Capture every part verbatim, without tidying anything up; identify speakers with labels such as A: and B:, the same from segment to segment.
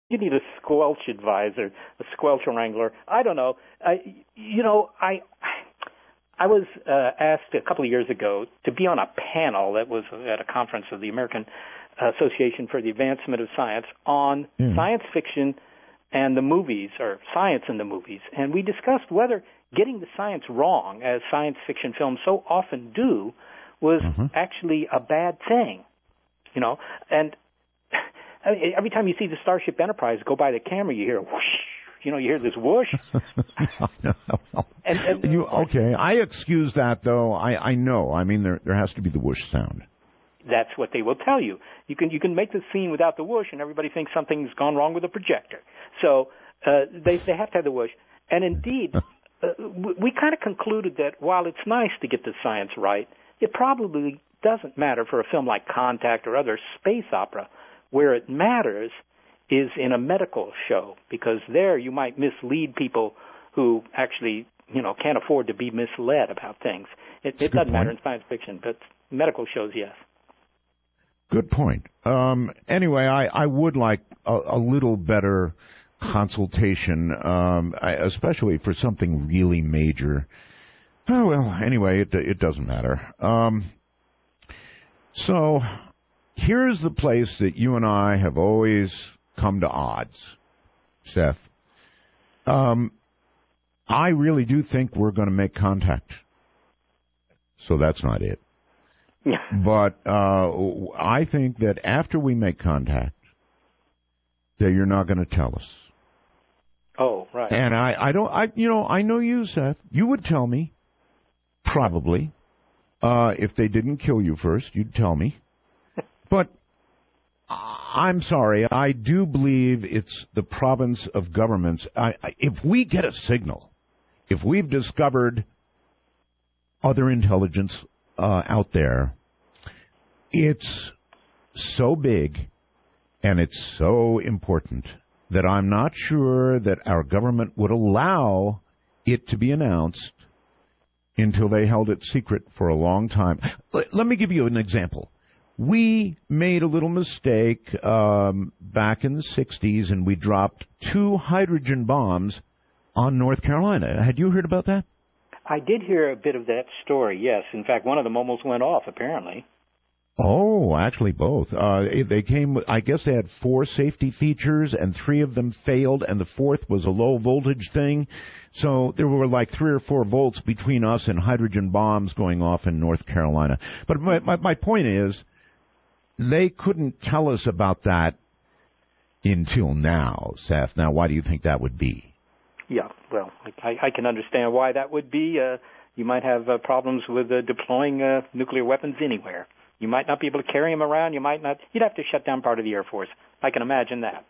A: You need a squelch advisor, a squelch wrangler. I don't know. I, you know, I I was uh, asked a couple of years ago to be on a panel that was at a conference of the American Association for the Advancement of Science on mm. science fiction and the movies, or science in the movies. And we discussed whether getting the science wrong, as science fiction films so often do, was mm-hmm. actually a bad thing. You know, and I mean, every time you see the Starship Enterprise go by the camera, you hear a whoosh. You know, you hear this whoosh.
B: and, and, you, okay, I excuse that, though. I, I know. I mean, there there has to be the whoosh sound.
A: That's what they will tell you. You can you can make the scene without the whoosh, and everybody thinks something's gone wrong with the projector. So uh, they they have to have the whoosh. And indeed, uh, we, we kind of concluded that while it's nice to get the science right, it probably doesn't matter for a film like Contact or other space opera. Where it matters is in a medical show, because there you might mislead people who actually, you know, can't afford to be misled about things. It, it doesn't matter in science fiction, but medical shows, yes.
B: Good point. Um, anyway, I, I would like a, a little better consultation, um, I, especially for something really major. Oh, well, anyway, it, it doesn't matter. Um, so here's the place that you and I have always come to odds, Seth. Um, I really do think we're going to make contact. So that's not it. But uh, I think that after we make contact, that you're not going to tell us.
A: Oh, right.
B: And I, I don't, I, you know, I know you, Seth. You would tell me, probably, uh, if they didn't kill you first, you'd tell me. But I'm sorry, I do believe it's the province of governments. I, I, if we get a signal, if we've discovered other intelligence uh, out there, it's so big and it's so important that I'm not sure that our government would allow it to be announced until they held it secret for a long time. Let, let me give you an example. We made a little mistake um, back in the sixties, and we dropped two hydrogen bombs on North Carolina. Had you heard about that?
A: I did hear a bit of that story, yes. In fact, one of them almost went off, apparently.
B: Oh, actually both. Uh, they came, I guess they had four safety features, and three of them failed, and the fourth was a low-voltage thing. So there were like three or four volts between us and hydrogen bombs going off in North Carolina. But my, my, my point is, they couldn't tell us about that until now, Seth. Now, why do you think that would be?
A: Yeah, well, I, I can understand why that would be. Uh, you might have uh, problems with uh, deploying uh, nuclear weapons anywhere. You might not be able to carry them around. You might not. You'd have to shut down part of the Air Force. I can imagine that.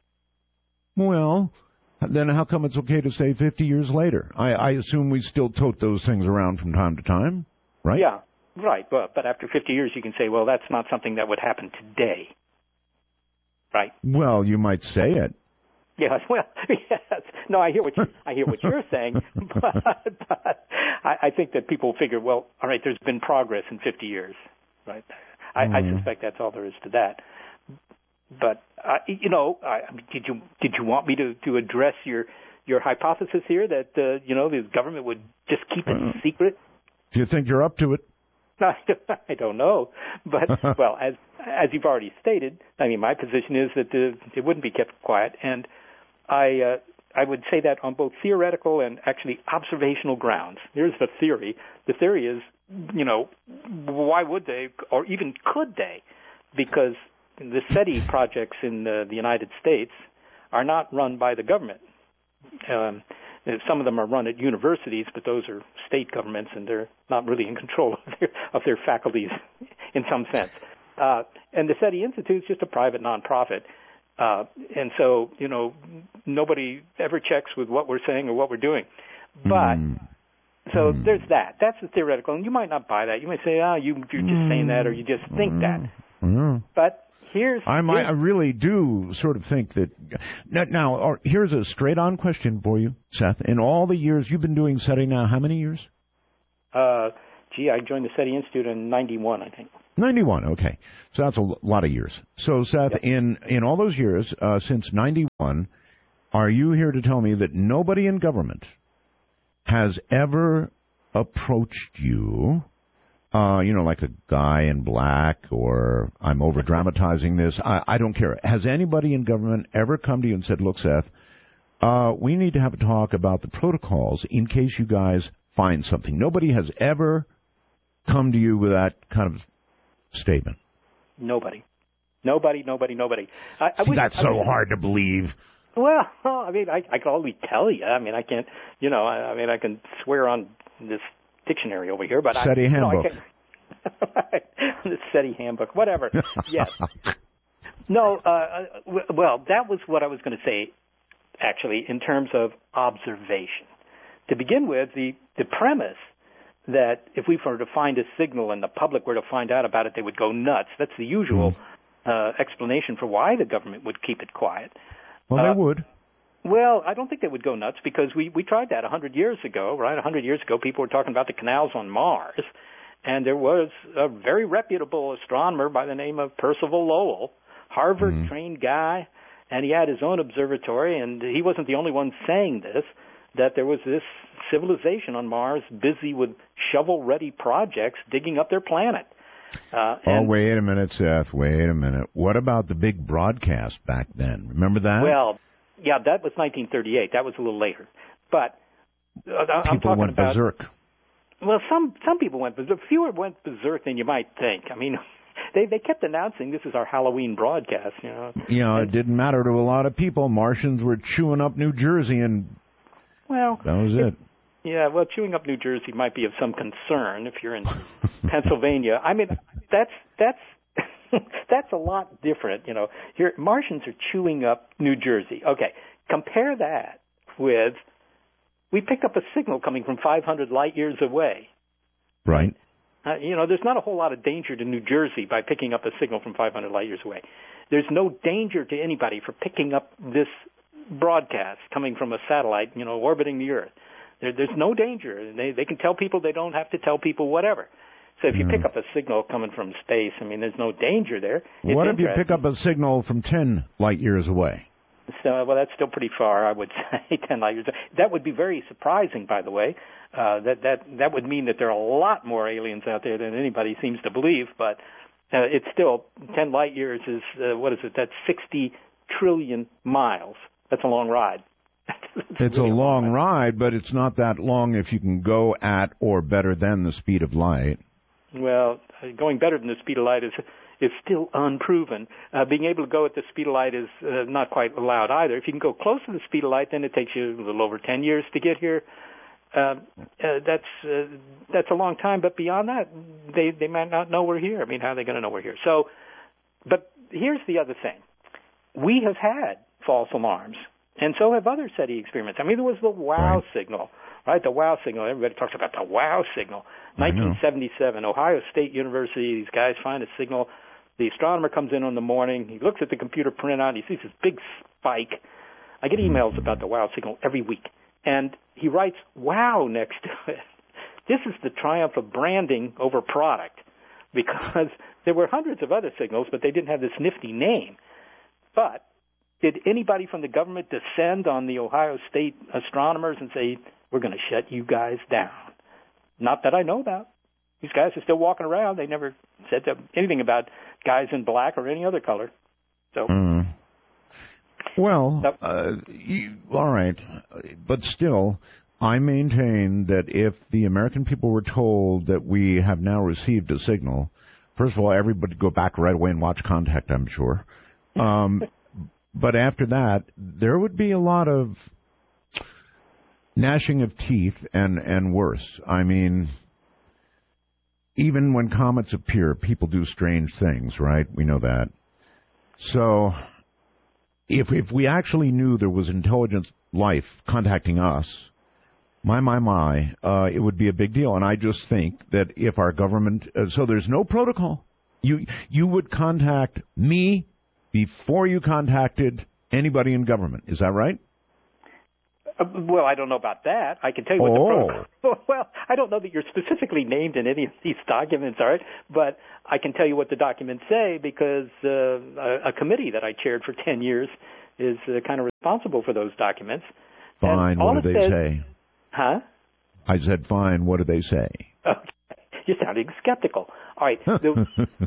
B: Well, then how come it's okay to say fifty years later? I, I assume we still tote those things around from time to time, right?
A: Yeah, right. But, but after fifty years, you can say, well, that's not something that would happen today. Right?
B: Well, you might say it.
A: Yes, well, yes. No, I hear what you, I hear what you're saying, but, but I, I think that people figure, well, all right, there's been progress in fifty years, right? I, mm. I suspect that's all there is to that. But uh, you know, I, did you did you want me to, to address your your hypothesis here that uh, you know the government would just keep it mm. secret?
B: Do you think you're up to it?
A: I don't know, but well, as as you've already stated, I mean, my position is that the, it wouldn't be kept quiet, and I uh, I would say that on both theoretical and actually observational grounds. Here's the theory. The theory is, you know, why would they, or even could they? Because the SETI projects in the, the United States are not run by the government. Um, some of them are run at universities, but those are state governments, and they're not really in control of their, of their faculties in some sense. Uh, and the SETI Institute is just a private nonprofit. Uh, and so, you know, nobody ever checks with what we're saying or what we're doing. But, mm. so mm. there's that. That's the theoretical. And you might not buy that. You might say, ah, oh, you, you're just mm. saying that, or you just think mm. that.
B: Mm.
A: But here's...
B: I, might, I really do sort of think that... Now, now or here's a straight-on question for you, Seth. In all the years you've been doing SETI now, how many years?
A: Uh, gee, I joined the SETI Institute in ninety-one, I think.
B: ninety-one, okay. So that's a l- lot of years. So, Seth, yep. in, in all those years, uh, since ninety-one, are you here to tell me that nobody in government has ever approached you, uh, you know, like a guy in black, or I'm over-dramatizing this, I, I don't care. Has anybody in government ever come to you and said, look, Seth, uh, we need to have a talk about the protocols in case you guys find something? Nobody has ever come to you with that kind of statement.
A: Nobody. Nobody, nobody, nobody. I, I
B: See,
A: wish,
B: that's
A: I
B: so
A: wish,
B: hard to believe.
A: Well, I mean, I, I can only tell you. I mean, I can't, you know, I, I mean, I can swear on this dictionary over here, but
B: SETI
A: I,
B: handbook.
A: You know, I can't. The SETI handbook, whatever. Yes. No, uh, well, that was what I was going to say, actually, in terms of observation. To begin with, the, the premise that if we were to find a signal and the public were to find out about it, they would go nuts. That's the usual mm. uh, explanation for why the government would keep it quiet.
B: Well,
A: uh,
B: they would.
A: Well, I don't think they would go nuts because we, we tried that one hundred years ago, right? one hundred years ago, people were talking about the canals on Mars, and there was a very reputable astronomer by the name of Percival Lowell, Harvard-trained mm. guy, and he had his own observatory, and he wasn't the only one saying this, that there was this civilization on Mars busy with shovel-ready projects digging up their planet. Uh,
B: oh, wait a minute, Seth. Wait a minute. What about the big broadcast back then? Remember that?
A: Well, yeah, that was nineteen thirty-eight. That was a little later. But uh, I'm
B: people
A: talking
B: went
A: about,
B: berserk.
A: Well, some some people went berserk. Fewer went berserk than you might think. I mean, they they kept announcing this is our Halloween broadcast. You know,
B: you know, it didn't matter to a lot of people. Martians were chewing up New Jersey, and
A: well,
B: that was it. it.
A: Yeah, well, chewing up New Jersey might be of some concern if you're in Pennsylvania. I mean, that's that's that's a lot different. You know, here Martians are chewing up New Jersey. Okay, compare that with we picked up a signal coming from five hundred light years away.
B: Right.
A: Uh, you know, there's not a whole lot of danger to New Jersey by picking up a signal from five hundred light years away. There's no danger to anybody for picking up this broadcast coming from a satellite, you know, orbiting the Earth. There, there's no danger. They they can tell people they don't have to tell people whatever. So if you
B: mm.
A: pick up a signal coming from space, I mean, there's no danger there. It's
B: what if you pick up a signal from ten light years away?
A: So, well, that's still pretty far, I would say, ten light years. That would be very surprising, by the way. Uh, that that that would mean that there are a lot more aliens out there than anybody seems to believe. But uh, it's still ten light years is uh, what is it? That's sixty trillion miles. That's a long ride.
B: It's really a long ride, but it's not that long if you can go at or better than the speed of light.
A: Well, going better than the speed of light is is still unproven. Uh, being able to go at the speed of light is uh, not quite allowed either. If you can go close to the speed of light, then it takes you a little over ten years to get here. Uh, uh, that's uh, that's a long time, but beyond that, they they might not know we're here. I mean, how are they going to know we're here? So, but here's the other thing: we have had false alarms. And so have other SETI experiments. I mean, there was the WOW
B: right.
A: signal, right? The WOW signal. Everybody talks about the WOW signal. nineteen seventy-seven, Ohio State University, these guys find a signal. The astronomer comes in in the morning. He looks at the computer printout. He sees this big spike. I get emails about the WOW signal every week. And he writes WOW next to it. This is the triumph of branding over product because there were hundreds of other signals, but they didn't have this nifty name. But did anybody from the government descend on the Ohio State astronomers and say, we're going to shut you guys down? Not that I know about. These guys are still walking around. They never said anything about guys in black or any other color. So,
B: mm. Well, so, uh, you, all right. But still, I maintain that if the American people were told that we have now received a signal, first of all, everybody go back right away and watch Contact, I'm sure. Um But after that, there would be a lot of gnashing of teeth and, and worse. I mean, even when comets appear, people do strange things, right? We know that. So if if we actually knew there was intelligent life contacting us, my, my, my, uh, it would be a big deal. And I just think that if our government, uh, so there's no protocol. You You would contact me before you contacted anybody in government. Is that right?
A: Uh, well, I don't know about that. I can tell you what
B: oh.
A: the protocol. Well, I don't know that you're specifically named in any of these documents, all right? But I can tell you what the documents say because uh, a, a committee that I chaired for ten years is uh, kind of responsible for those documents.
B: Fine.
A: And
B: what do they
A: says,
B: say?
A: Huh?
B: I said, fine. What do they say?
A: Okay. You're sounding skeptical. All right. The,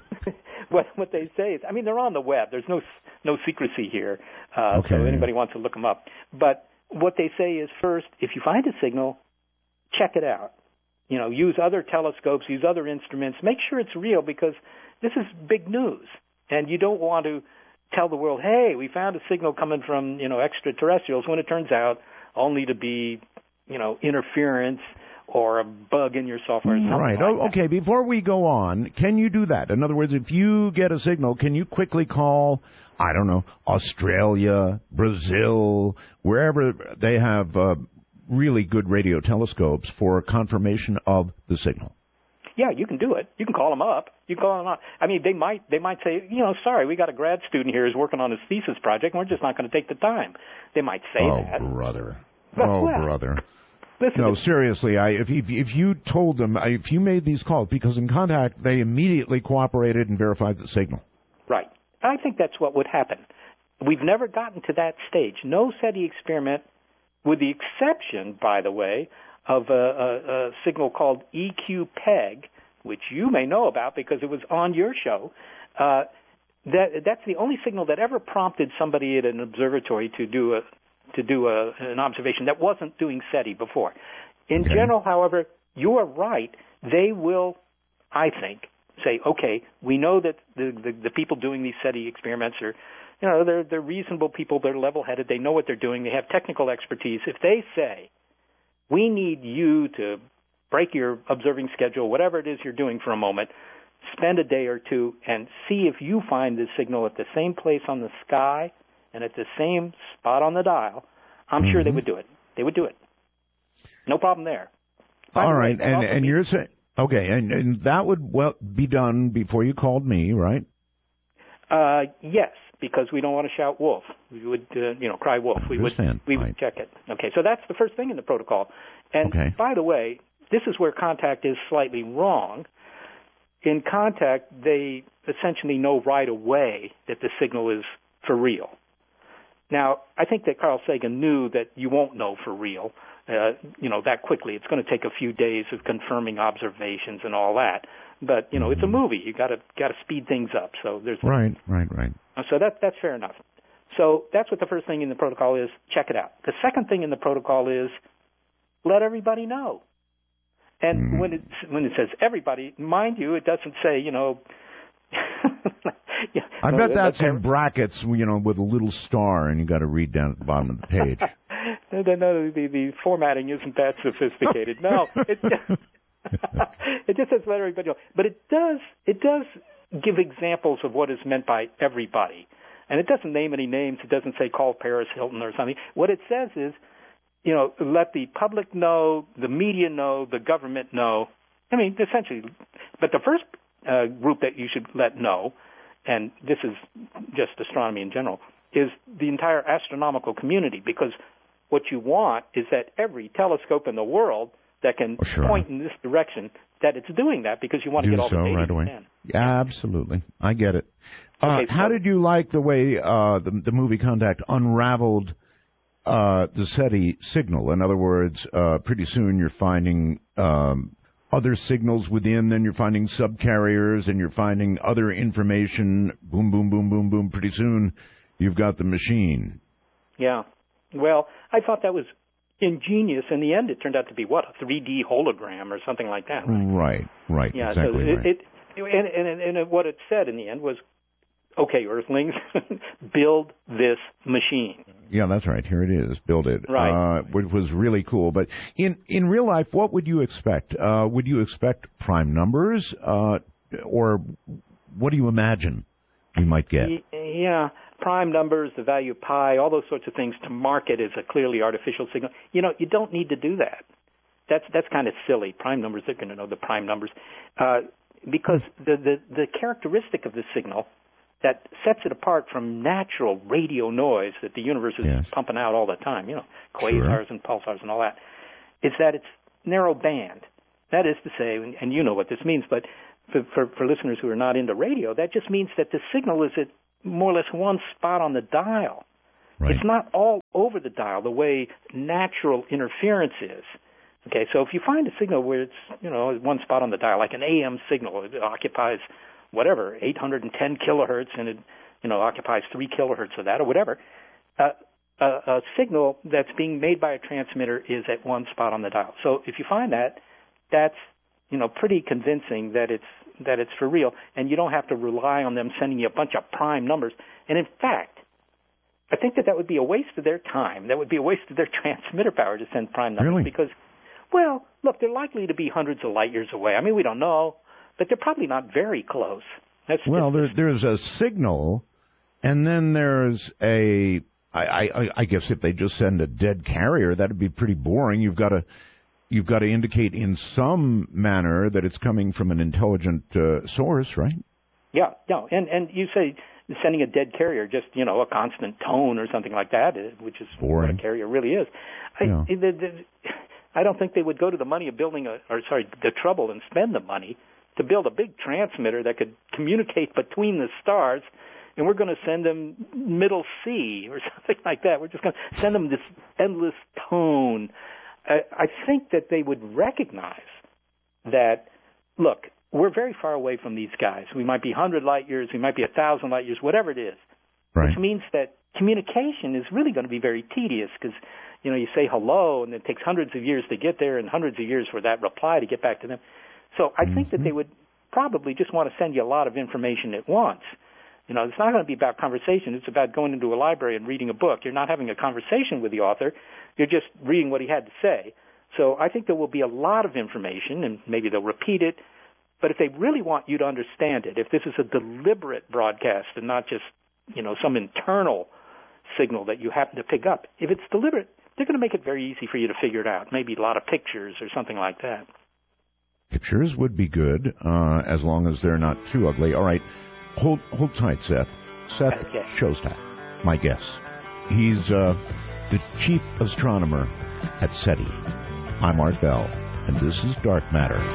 A: what what they say is, I mean, they're on the web. There's no no secrecy here, uh,
B: okay.
A: so anybody wants to look them up. But what they say is, first, if you find a signal, check it out. You know, use other telescopes, use other instruments. Make sure it's real because this is big news, and you don't want to tell the world, hey, we found a signal coming from, you know, extraterrestrials, when it turns out only to be, you know, interference or a bug in your software. Or something
B: right.
A: Like
B: oh, okay. Before we go on, can you do that? In other words, if you get a signal, can you quickly call, I don't know, Australia, Brazil, wherever they have uh, really good radio telescopes for confirmation of the signal?
A: Yeah, you can do it. You can call them up. You can call them up. I mean, they might they might say, you know, sorry, we got a grad student here who's working on his thesis project, and we're just not going to take the time. They might say
B: oh,
A: that.
B: Oh, brother.
A: But,
B: oh,
A: well,
B: brother.
A: Listen,
B: no, seriously, I, if, if if you told them, if you made these calls, because in Contact, they immediately cooperated and verified the signal.
A: Right. I think that's what would happen. We've never gotten to that stage. No SETI experiment, with the exception, by the way, of a, a, a signal called E Q PEG, which you may know about because it was on your show. Uh, that that's the only signal that ever prompted somebody at an observatory to do a to do a, an observation that wasn't doing SETI before. In
B: okay.
A: general, however, you are right. They will, I think, say, okay, we know that the, the, the people doing these SETI experiments are, you know, they're, they're reasonable people, they're level-headed, they know what they're doing, they have technical expertise. If they say, we need you to break your observing schedule, whatever it is you're doing for a moment, spend a day or two and see if you find this signal at the same place on the sky and at the same spot on the dial, I'm mm-hmm. sure they would do it. They would do it. No problem there. By
B: All
A: the
B: right,
A: way,
B: and, and
A: be,
B: you're saying, okay, and, and that would well be done before you called me, right?
A: Uh, yes, because we don't want to shout wolf. We would, uh, you know, cry wolf. We would, we would
B: right.
A: check it. Okay, so that's the first thing in the protocol. And
B: okay.
A: by the way, this is where Contact is slightly wrong. In Contact, they essentially know right away that the signal is for real. Now, I think that Carl Sagan knew that you won't know for real, uh, you know, that quickly. It's going to take a few days of confirming observations and all that. But, you know, mm-hmm. it's a movie. You got to got to speed things up. So there's
B: right, right, right.
A: So that that's fair enough. So that's what the first thing in the protocol is. Check it out. The second thing in the protocol is let everybody know. And mm-hmm. when it when it says everybody, mind you, it doesn't say, you know.
B: yeah, I bet that's in brackets, you know, with a little star, and you got to read down at the bottom of the page.
A: no, no, the, the formatting isn't that sophisticated. No, it just, it just says let everybody know. But it does it does give examples of what is meant by everybody, and it doesn't name any names. It doesn't say call Paris Hilton or something. What it says is, you know, let the public know, the media know, the government know. I mean, essentially, but the first uh, group that you should let know, and this is just astronomy in general, is the entire astronomical community, because what you want is that every telescope in the world that can
B: oh, sure.
A: point in this direction, that it's doing that, because you want to
B: Do
A: get all
B: so
A: the data
B: right away.
A: you can.
B: Yeah, absolutely. I get it. Uh,
A: okay, so,
B: how did you like the way uh, the, the movie Contact unraveled uh, the SETI signal? In other words, uh, pretty soon you're finding um, other signals within, then you're finding subcarriers, and you're finding other information. Boom, boom, boom, boom, boom. Pretty soon you've got the machine.
A: Yeah. Well, I thought that was ingenious. In the end, it turned out to be, what, a three D hologram or something like that.
B: Right, right,
A: yeah,
B: exactly
A: so it,
B: right.
A: It, and, and, and what it said in the end was, okay, Earthlings, build this machine.
B: Yeah, that's right. Here it is. Build it.
A: Right.
B: Uh, which was really cool. But in, in real life, what would you expect? Uh, would you expect prime numbers? Uh, or what do you imagine we might get?
A: Yeah, prime numbers, the value of pi, all those sorts of things to mark it as a clearly artificial signal. You know, you don't need to do that. That's that's kind of silly. Prime numbers, they're going to know the prime numbers. Uh, because the, the, the characteristic of the signal that sets it apart from natural radio noise that the universe is
B: yes.
A: pumping out all the time, you know, quasars
B: sure.
A: and pulsars and all that, is that it's narrow band. That is to say, and you know what this means, but for, for, for listeners who are not into radio, that just means that the signal is at more or less one spot on the dial.
B: Right.
A: It's not all over the dial the way natural interference is. Okay, so if you find a signal where it's, you know, one spot on the dial, like an A M signal, it occupies whatever, eight hundred ten kilohertz, and it, you know, occupies three kilohertz of that or whatever, uh, a, a signal that's being made by a transmitter is at one spot on the dial. So if you find that, that's, you know, pretty convincing that it's that it's for real, and you don't have to rely on them sending you a bunch of prime numbers. And in fact, I think that that would be a waste of their time. That would be a waste of their transmitter power to send prime numbers
B: really?
A: because, well, look, they're likely to be hundreds of light years away. I mean, we don't know, but they're probably not very close. That's
B: well,
A: there,
B: there's a signal, and then there's a. I, I, I guess if they just send a dead carrier, that'd be pretty boring. You've got to, you've got to indicate in some manner that it's coming from an intelligent uh, source, right? Yeah,
A: no, and and you say sending a dead carrier, just, you know, a constant tone or something like that, which is
B: boring.
A: What a carrier really is. I,
B: yeah.
A: the, the, I don't think they would go to the money of building a, or sorry, the trouble and spend the money to build a big transmitter that could communicate between the stars, and we're going to send them middle C or something like that. We're just going to send them this endless tone. I, I think that they would recognize that, look, we're very far away from these guys. We might be one hundred light years, we might be one thousand light years, whatever it is,
B: right.
A: Which means that communication is really going to be very tedious because, you know, you say hello, and it takes hundreds of years to get there and hundreds of years for that reply to get back to them. So I think that they would probably just want to send you a lot of information at once. You know, it's not going to be about conversation. It's about going into a library and reading a book. You're not having a conversation with the author. You're just reading what he had to say. So I think there will be a lot of information, and maybe they'll repeat it. But if they really want you to understand it, if this is a deliberate broadcast and not just, you know, some internal signal that you happen to pick up, if it's deliberate, they're going to make it very easy for you to figure it out. Maybe a lot of pictures or something like that.
B: Pictures would be good, uh, as long as they're not too ugly. All right, hold hold tight, Seth. Seth
A: okay.
B: Shostak, my guest. He's uh, the chief astronomer at SETI. I'm Art Bell, and this is Dark Matter.